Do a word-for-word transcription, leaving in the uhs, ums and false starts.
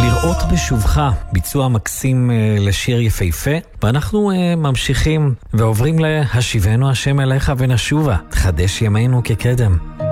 לראות בשובך, ביצוע מקסים לשיר יפהפה, ואנחנו ממשיכים ועוברים להשיבנו השם אליך ונשובה, חדש ימינו כקדם.